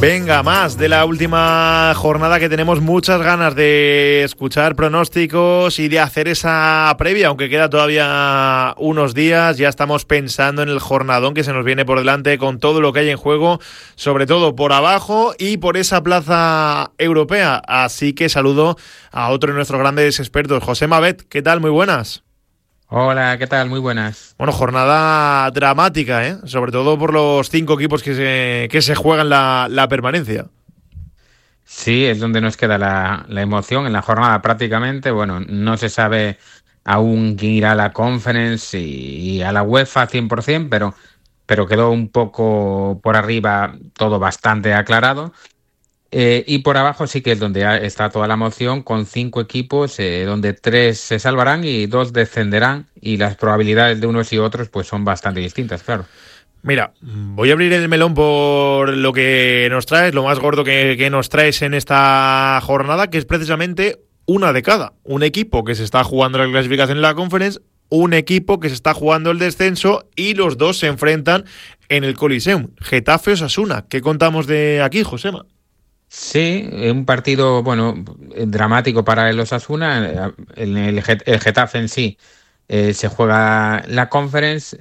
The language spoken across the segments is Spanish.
Venga, más de la última jornada, que tenemos muchas ganas de escuchar pronósticos y de hacer esa previa, aunque queda todavía unos días. Ya estamos pensando en el jornadón que se nos viene por delante, con todo lo que hay en juego, sobre todo por abajo y por esa plaza europea. Así que saludo a otro de nuestros grandes expertos, José Mabet. ¿Qué tal? Muy buenas. Hola, ¿qué tal? Muy buenas. Bueno, jornada dramática, ¿eh? Sobre todo por los 5 equipos que se juegan la permanencia. Sí, es donde nos queda la emoción en la jornada prácticamente. Bueno, no se sabe aún quién irá a la Conference y a la UEFA 100%, pero quedó un poco por arriba todo bastante aclarado. Y por abajo sí que es donde está toda la emoción, con 5 equipos, donde 3 se salvarán y 2 descenderán, y las probabilidades de unos y otros pues son bastante distintas, claro. Mira, voy a abrir el melón por lo que nos traes, lo más gordo que nos traes en esta jornada, que es precisamente una de cada. Un equipo que se está jugando la clasificación en la Conference, un equipo que se está jugando el descenso, y los dos se enfrentan en el Coliseum. Getafe-Osasuna. ¿Qué contamos de aquí, Josema? Sí, un partido, bueno, dramático para el Osasuna. El Getafe en sí se juega la Conference,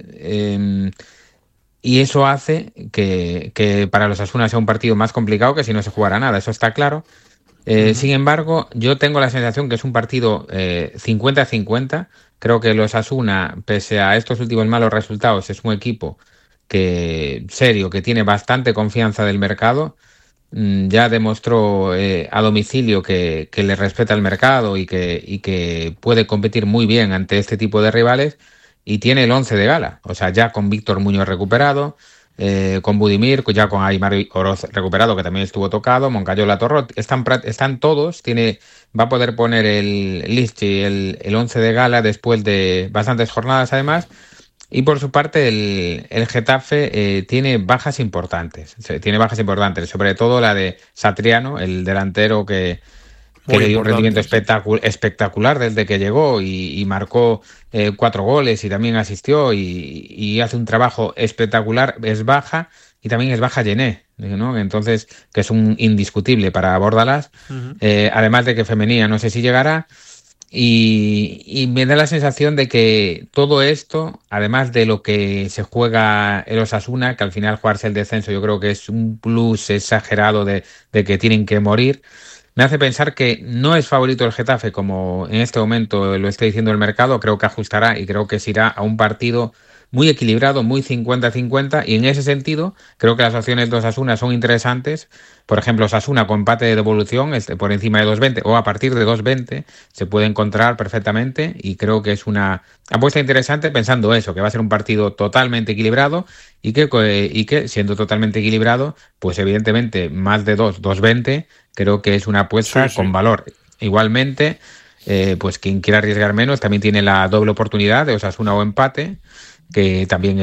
y eso hace que para los Osasuna sea un partido más complicado que si no se jugara nada, eso está claro. Sin embargo, yo tengo la sensación que es un partido 50-50. Creo que el Osasuna, pese a estos últimos malos resultados, es un equipo serio, que tiene bastante confianza del mercado. Ya demostró a domicilio que le respeta el mercado y que puede competir muy bien ante este tipo de rivales, y tiene el 11 de gala. O sea, ya con Víctor Muñoz recuperado, con Budimir, ya con Aimar Oroz recuperado, que también estuvo tocado, Moncayola, Torrot, están todos. Va a poder poner el Listi, el 11 de gala, después de bastantes jornadas además. Y por su parte el Getafe tiene bajas importantes. Sobre todo la de Satriano, el delantero que le dio un rendimiento espectacular desde que llegó, y marcó 4 goles y también asistió y hace un trabajo espectacular. Es baja, y también es baja Yené, ¿no? Entonces, que es un indiscutible para Bordalás. Además de que Femenía no sé si llegará. Y me da la sensación de que todo esto, además de lo que se juega el Osasuna, que al final jugarse el descenso yo creo que es un plus exagerado de que tienen que morir, me hace pensar que no es favorito el Getafe, como en este momento lo está diciendo el mercado. Creo que ajustará y creo que se irá a un partido muy equilibrado, muy 50-50, y en ese sentido creo que las opciones de Osasuna son interesantes. Por ejemplo, Osasuna con empate de devolución por encima de 2.20 o a partir de 2.20 se puede encontrar perfectamente, y creo que es una apuesta interesante, pensando eso, que va a ser un partido totalmente equilibrado, y que siendo totalmente equilibrado, pues evidentemente más de 2.20 creo que es una apuesta con valor. Igualmente, pues quien quiera arriesgar menos también tiene la doble oportunidad de Osasuna o empate, que también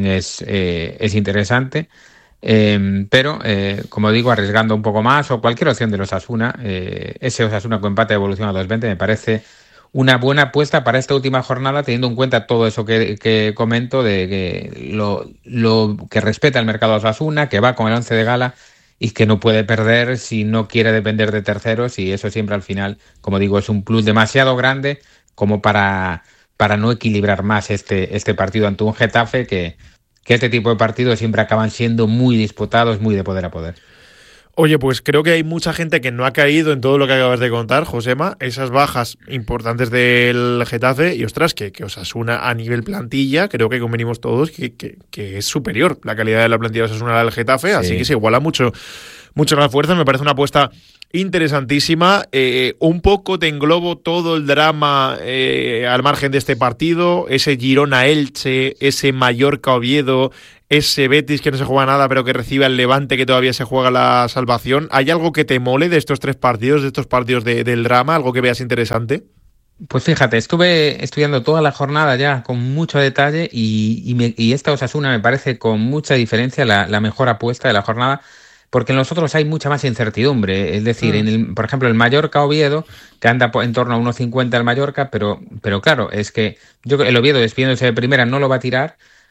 es interesante. Pero como digo, arriesgando un poco más, o cualquier opción de los Osasuna, ese Osasuna con empate de evolución a 2.20 me parece una buena apuesta para esta última jornada, teniendo en cuenta todo eso que comento, de que lo que respeta el mercado Osasuna, que va con el 11 de gala y que no puede perder si no quiere depender de terceros, y eso siempre al final, como digo, es un plus demasiado grande como para no equilibrar más este partido ante un Getafe, que este tipo de partidos siempre acaban siendo muy disputados, muy de poder a poder. Oye, pues creo que hay mucha gente que no ha caído en todo lo que acabas de contar, Josema, esas bajas importantes del Getafe, y ostras, que Osasuna a nivel plantilla, creo que convenimos todos que es superior la calidad de la plantilla de Osasuna al Getafe, sí. Así que se iguala mucho la fuerza. Me parece una apuesta interesantísima. Un poco te englobo todo el drama al margen de este partido, ese Girona-Elche, ese Mallorca-Oviedo, ese Betis que no se juega nada pero que recibe al Levante, que todavía se juega la salvación. ¿Hay algo que te mole de estos 3 partidos, de estos partidos del drama? ¿Algo que veas interesante? Pues fíjate, estuve estudiando toda la jornada ya con mucho detalle, y esta Osasuna me parece con mucha diferencia la mejor apuesta de la jornada, porque en los otros hay mucha más incertidumbre. Es decir, por ejemplo, el Mallorca-Oviedo, que anda en torno a 1.50 el Mallorca, pero claro, es que el Oviedo, despidiéndose de primera, no lo va a tirar.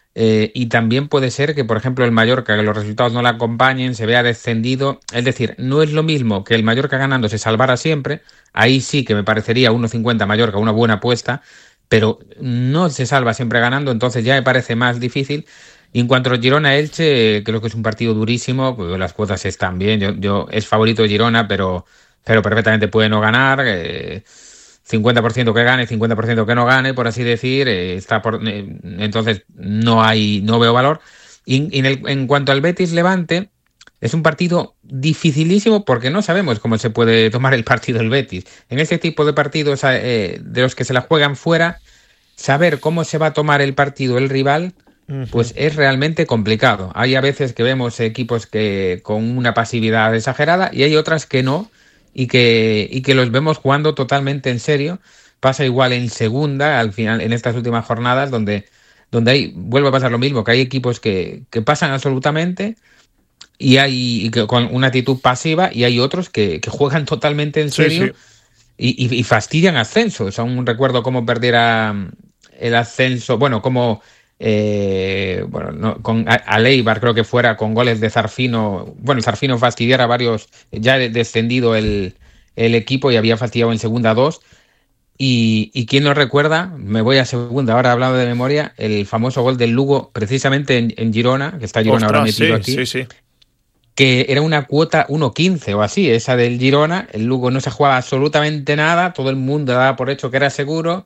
Y también puede ser que, por ejemplo, el Mallorca, que los resultados no le acompañen, se vea descendido. Es decir, no es lo mismo que el Mallorca ganando se salvara siempre. Ahí sí que me parecería 1,50 Mallorca una buena apuesta, pero no se salva siempre ganando, entonces ya me parece más difícil. Y en cuanto a Girona-Elche, creo que es un partido durísimo, pues las cuotas están bien. Yo es favorito de Girona, pero perfectamente puede no ganar. 50% que gane, 50% que no gane, por así decir, entonces no veo valor. Y en cuanto al Betis-Levante, es un partido dificilísimo porque no sabemos cómo se puede tomar el partido el Betis. En este tipo de partidos de los que se la juegan fuera, saber cómo se va a tomar el partido el rival, pues es realmente complicado. Hay a veces que vemos equipos que con una pasividad exagerada y hay otras que no, y que los vemos jugando totalmente en serio. Pasa igual en segunda, al final, en estas últimas jornadas, donde vuelve a pasar lo mismo, que hay equipos que pasan absolutamente y que con una actitud pasiva, y hay otros que juegan totalmente en serio. Sí. Y fastidian ascensos. Aún recuerdo cómo perdiera el ascenso, con Aleibar creo que fuera con goles de Zarfino. Bueno, Zarfino fastidiara a varios, ya descendido el equipo y había fastidiado en segunda 2. Y quién no recuerda, me voy a segunda, ahora hablando de memoria, el famoso gol del Lugo, precisamente en Girona, que está Girona ahora metido aquí. Sí. Que era una cuota 1,15 o así, esa del Girona. El Lugo no se jugaba absolutamente nada, todo el mundo daba por hecho que era seguro.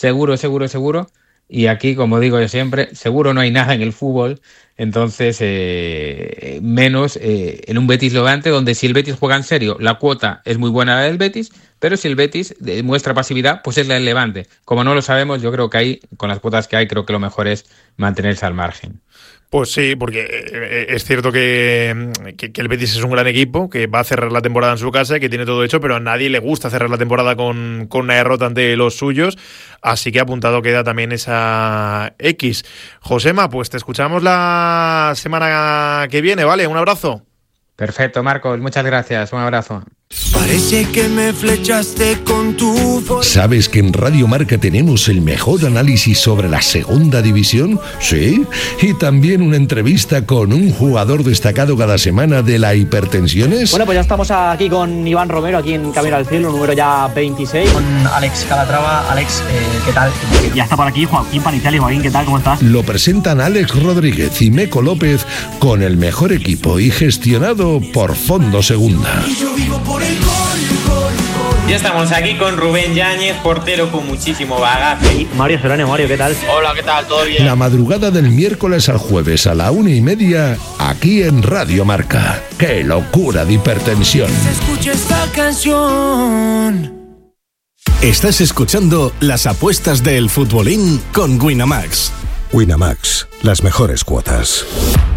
Y aquí, como digo yo siempre, seguro no hay nada en el fútbol. Entonces, menos en un Betis-Levante, donde si el Betis juega en serio, la cuota es muy buena la del Betis, pero si el Betis muestra pasividad, pues es la del Levante. Como no lo sabemos, yo creo que ahí, con las cuotas que hay, creo que lo mejor es mantenerse al margen. Pues sí, porque es cierto que el Betis es un gran equipo, que va a cerrar la temporada en su casa, que tiene todo hecho, pero a nadie le gusta cerrar la temporada con una derrota ante los suyos, así que apuntado queda también esa X. Josema, pues te escuchamos la semana que viene, ¿vale? Un abrazo. Perfecto, Marcos, muchas gracias, un abrazo. Parece que me flechaste con tu forma. ¿Sabes que en Radio Marca tenemos el mejor análisis sobre la segunda división? Sí, y también una entrevista con un jugador destacado cada semana de la Hipertensiones. Bueno, pues ya estamos aquí con Iván Romero, aquí en Camino al Cielo, número ya 26. Con Alex Calatrava. Alex, ¿qué tal? Ya está por aquí Joaquín Panicelli. Joaquín, ¿qué tal? ¿Cómo estás? Lo presentan Alex Rodríguez y Meco López con el mejor equipo y gestionado por Fondo Segunda. Y yo vivo por el gol. Ya estamos aquí con Rubén Yáñez, portero con muchísimo bagaje. Y Mario Serrano. Mario, ¿qué tal? Hola, ¿qué tal? ¿Todo bien? La madrugada del miércoles al jueves a la 1:30, aquí en Radio Marca. ¡Qué locura de hipertensión! Se escucha esta canción. Estás escuchando las apuestas del futbolín con Winamax. Winamax, las mejores cuotas.